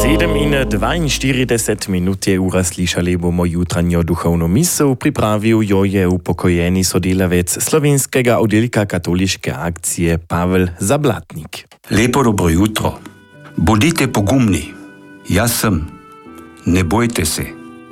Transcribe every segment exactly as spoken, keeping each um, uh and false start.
sedem in dvainštirideset minut je ura, slišali bomo jutranjo duhovno misel, pripravil jo je upokojeni sodelavec slovenskega oddelka katoliške akcije Pavel Zablatnik. Lepo dobro jutro. Bodite pogumni. Jaz sem. Ne bojte se.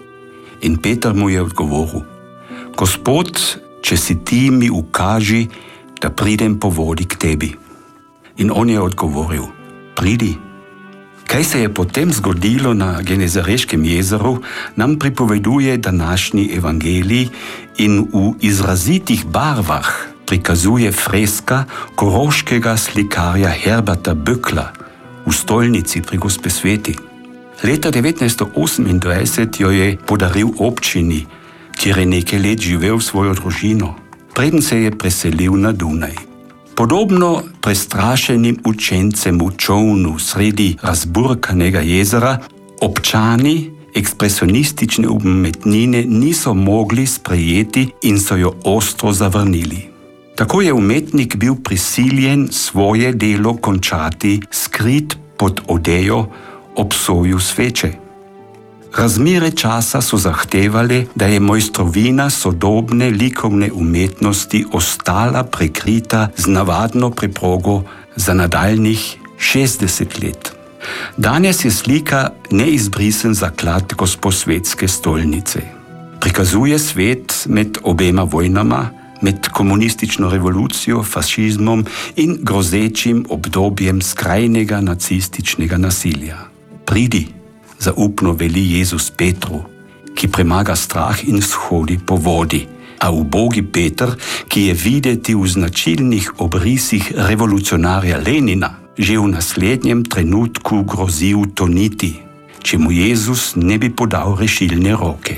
In Peter mu je odgovoril: Gospod, če si ti, mi ukaži, da pridem po vodi k tebi. In on je odgovoril: Pridi. Kaj se je potem zgodilo na Genezareškem jezeru, nam pripoveduje današnji evangelij in v izrazitih barvah prikazuje freska koroškega slikarja Herberta Böckla v stolnici pri Gospe Sveti. Leta devetnajststo osemindvajset jo je podaril občini, kjer je nekaj let živel s svojo družino, preden se je preselil na Dunaj. Podobno prestrašenim učencem v čolnu sredi razburkanega jezera, občani ekspresionistične umetnine niso mogli sprejeti in so jo ostro zavrnili. Tako je umetnik bil prisiljen svoje delo končati skrit pod odejo ob soju sveče. Razmere časa so zahtevale, da je mojstrovina sodobne likovne umetnosti ostala prekrita z navadno preprogo za nadaljnjih šestdeset let. Danes je slika neizbrisen zaklad Gosposvetske stolnice. Prikazuje svet med obema vojnama, med komunistično revolucijo, fašizmom in grozečim obdobjem skrajnega nacističnega nasilja. Pridi, zaupno veli Jezus Petru, ki premaga strah in shodi po vodi, a ubogi Peter, ki je videti v značilnih obrisih revolucionarja Lenina, že v naslednjem trenutku grozi utoniti, če mu Jezus ne bi podal rešilne roke.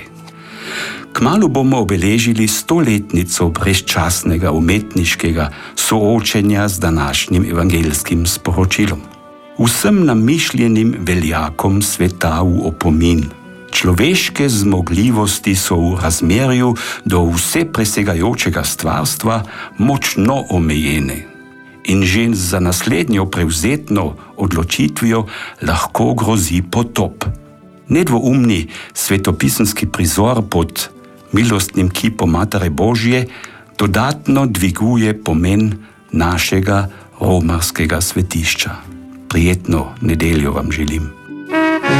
Kmalu bomo obeležili stoletnico brezčasnega umetniškega soočenja z današnjim evangelskim sporočilom. Vsem namišljenim veljakom sveta v opomin. Človeške zmogljivosti so v razmerju do vsepresegajočega stvarstva močno omejene in že za naslednjo prevzetno odločitvijo lahko grozi potop. Nedvoumni svetopisemski prizor pod milostnim kipom Matere Božje dodatno dviguje pomen našega romarskega svetišča. Prijetno nedeljo vam želim.